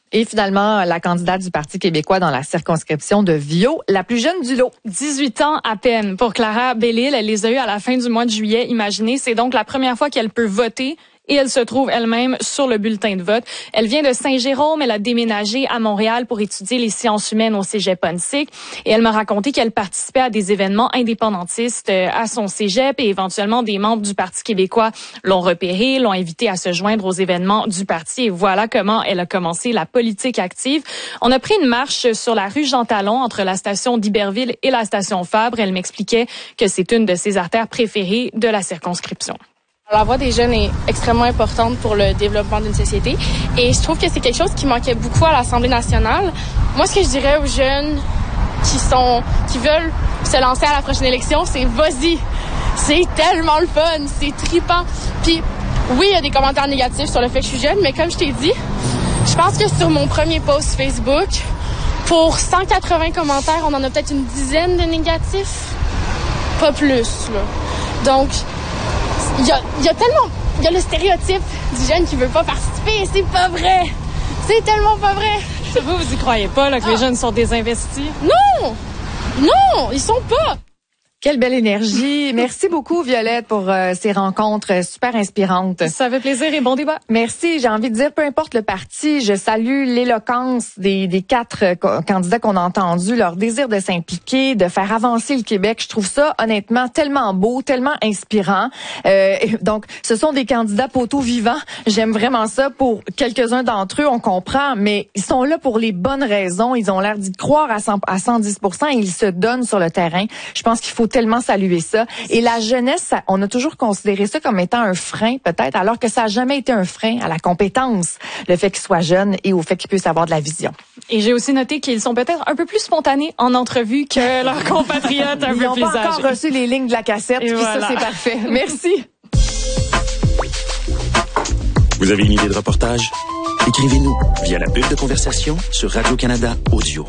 Et finalement, la candidate du Parti québécois dans la circonscription de Viau, la plus jeune du lot. 18 ans à peine. Pour Clara Bellil, elle les a eus à la fin du mois de juillet. Imaginez, c'est donc la première fois qu'elle peut voter. Et elle se trouve elle-même sur le bulletin de vote. Elle vient de Saint-Jérôme. Elle a déménagé à Montréal pour étudier les sciences humaines au cégep Onsic. Et elle m'a raconté qu'elle participait à des événements indépendantistes à son cégep et éventuellement des membres du Parti québécois l'ont repérée, l'ont invitée à se joindre aux événements du parti. Et voilà comment elle a commencé la politique active. On a pris une marche sur la rue Jean-Talon entre la station d'Iberville et la station Fabre. Elle m'expliquait que c'est une de ses artères préférées de la circonscription. La voix des jeunes est extrêmement importante pour le développement d'une société et je trouve que c'est quelque chose qui manquait beaucoup à l'Assemblée nationale. Moi, ce que je dirais aux jeunes qui veulent se lancer à la prochaine élection, c'est vas-y. C'est tellement le fun, c'est trippant. Puis oui, il y a des commentaires négatifs sur le fait que je suis jeune, mais comme je t'ai dit, je pense que sur mon premier post Facebook, pour 180 commentaires, on en a peut-être une dizaine de négatifs, pas plus, là. Donc, il y a le stéréotype du jeune qui veut pas participer et c'est pas vrai. C'est tellement pas vrai. Vous y croyez pas là, que les jeunes sont désinvestis? Non, ils sont pas. Quelle belle énergie. Merci beaucoup, Violette, pour ces rencontres super inspirantes. Ça fait plaisir et bon débat. Merci. J'ai envie de dire, peu importe le parti, je salue l'éloquence des 4 candidats qu'on a entendus, leur désir de s'impliquer, de faire avancer le Québec. Je trouve ça, honnêtement, tellement beau, tellement inspirant. Donc, ce sont des candidats poteaux vivants. J'aime vraiment ça. Pour quelques-uns d'entre eux, on comprend, mais ils sont là pour les bonnes raisons. Ils ont l'air d'y croire à 110% et ils se donnent sur le terrain. Je pense qu'il faut tellement saluer ça. Et la jeunesse, on a toujours considéré ça comme étant un frein, peut-être, alors que ça n'a jamais été un frein à la compétence, le fait qu'ils soient jeunes et au fait qu'ils puissent avoir de la vision. Et j'ai aussi noté qu'ils sont peut-être un peu plus spontanés en entrevue que leurs compatriotes un peu plus âgés. Ils n'ont pas encore reçu les lignes de la cassette, et voilà. Ça, c'est parfait. Merci. Vous avez une idée de reportage? Écrivez-nous via la bulle de conversation sur Radio-Canada Audio.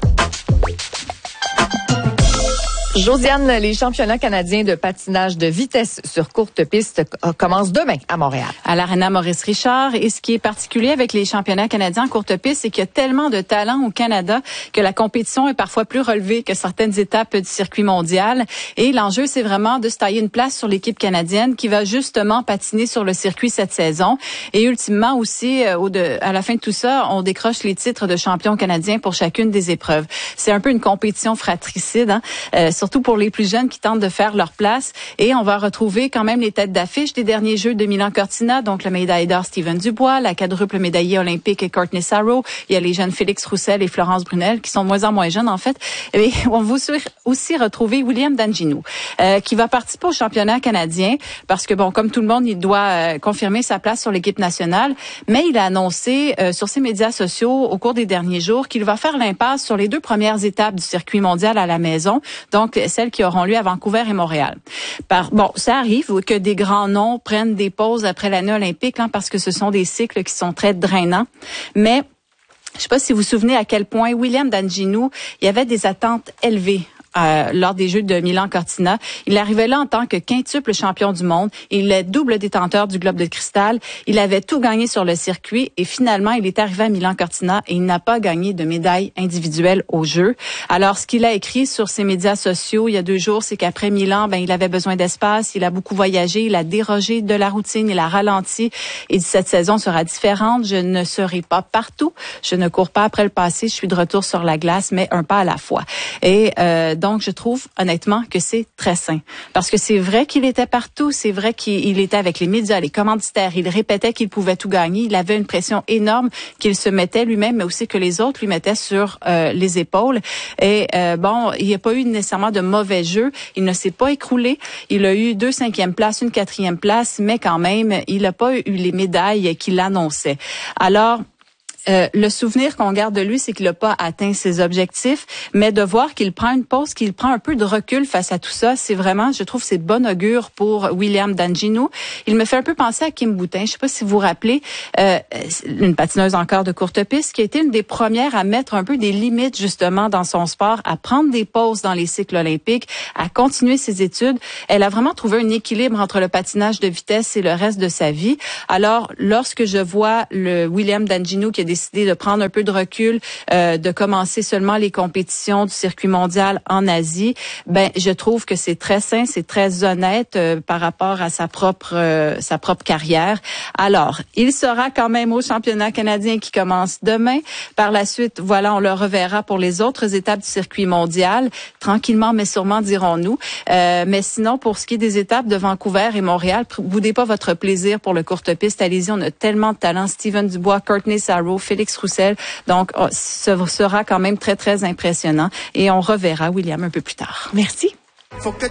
Josiane, les championnats canadiens de patinage de vitesse sur courte piste commencent demain à Montréal. À l'Arena Maurice-Richard. Et ce qui est particulier avec les championnats canadiens en courte piste, c'est qu'il y a tellement de talent au Canada que la compétition est parfois plus relevée que certaines étapes du circuit mondial. Et l'enjeu, c'est vraiment de se tailler une place sur l'équipe canadienne qui va justement patiner sur le circuit cette saison. Et ultimement aussi, à la fin de tout ça, on décroche les titres de champion canadien pour chacune des épreuves. C'est un peu une compétition fratricide, surtout pour les plus jeunes qui tentent de faire leur place. Et on va retrouver quand même les têtes d'affiche des derniers Jeux de Milan-Cortina, donc la médaille d'or Steven Dubois, la quadruple médaillée olympique Courtney Sarro. Il y a les jeunes Félix Roussel et Florence Brunel qui sont de moins en moins jeunes en fait. Et on va aussi retrouver William Dangino qui va participer au championnat canadien parce que bon, comme tout le monde, il doit confirmer sa place sur l'équipe nationale. Mais il a annoncé sur ses médias sociaux au cours des derniers jours qu'il va faire l'impasse sur les 2 premières étapes du circuit mondial à la maison. Donc, celles qui auront lieu à Vancouver et Montréal. Bon, ça arrive que des grands noms prennent des pauses après l'année olympique, parce que ce sont des cycles qui sont très drainants. Mais, je ne sais pas si vous vous souvenez à quel point William Dangino, il y avait des attentes élevées lors des Jeux de Milan-Cortina. Il arrivait là en tant que quintuple champion du monde. Il est double détenteur du globe de cristal. Il avait tout gagné sur le circuit et finalement, il est arrivé à Milan-Cortina et il n'a pas gagné de médaille individuelle aux Jeux. Alors, ce qu'il a écrit sur ses médias sociaux il y a 2 jours, c'est qu'après Milan, il avait besoin d'espace. Il a beaucoup voyagé. Il a dérogé de la routine. Il a ralenti. Et cette saison sera différente. Je ne serai pas partout. Je ne cours pas après le passé. Je suis de retour sur la glace, mais un pas à la fois. Et donc, je trouve honnêtement que c'est très sain. Parce que c'est vrai qu'il était partout, c'est vrai qu'il était avec les médias, les commanditaires, il répétait qu'il pouvait tout gagner, il avait une pression énorme qu'il se mettait lui-même, mais aussi que les autres lui mettaient sur les épaules. Et il n'y a pas eu nécessairement de mauvais jeu, il ne s'est pas écroulé, il a eu 2 5e places, une 4e place, mais quand même, il n'a pas eu les médailles qu'il annonçait. Alors, le souvenir qu'on garde de lui, c'est qu'il n'a pas atteint ses objectifs, mais de voir qu'il prend une pause, qu'il prend un peu de recul face à tout ça, c'est vraiment, je trouve, c'est bon augure pour William Dangino. Il me fait un peu penser à Kim Boutin. Je ne sais pas si vous vous rappelez, une patineuse encore de courte piste, qui a été une des premières à mettre un peu des limites justement dans son sport, à prendre des pauses dans les cycles olympiques, à continuer ses études. Elle a vraiment trouvé un équilibre entre le patinage de vitesse et le reste de sa vie. Alors, lorsque je vois le William Dangino qui a décidé décidé de prendre un peu de recul, de commencer seulement les compétitions du circuit mondial en Asie, ben je trouve que c'est très sain, c'est très honnête par rapport à sa propre carrière. Alors, il sera quand même au championnat canadien qui commence demain. Par la suite, voilà, on le reverra pour les autres étapes du circuit mondial, tranquillement mais sûrement, dirons-nous. Mais sinon, pour ce qui est des étapes de Vancouver et Montréal, boudez pas votre plaisir pour le courte piste. Allez-y, on a tellement de talent. Steven Dubois, Courtney Sarro, Félix Roussel. Donc, ce sera quand même très, très impressionnant. Et on reverra William un peu plus tard. Merci.